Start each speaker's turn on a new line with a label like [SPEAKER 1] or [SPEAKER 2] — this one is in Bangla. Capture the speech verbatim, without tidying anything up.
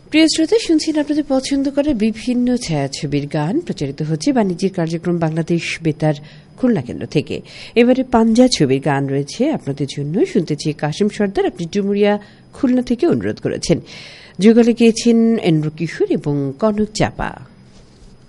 [SPEAKER 1] প্রিয় শ্রোতা, শুনছেন আপনাদের পছন্দ করে বিভিন্ন ছায়াছবির গান প্রচারিত হচ্ছে বাণিজ্যিক কার্যক্রম বাংলাদেশ বেতার খুলনা কেন্দ্র থেকে। এবারে পাঞ্জা ছবির গান রয়েছে আপনাদের জন্য। শুনতে চেয়ে কাশিম সর্দার আপনি ডুমুরিয়া খুলনা থেকে অনুরোধ করেছেন। যুগলে গিয়েছেন এন্দ্র কিশোর এবং কনক চাপা।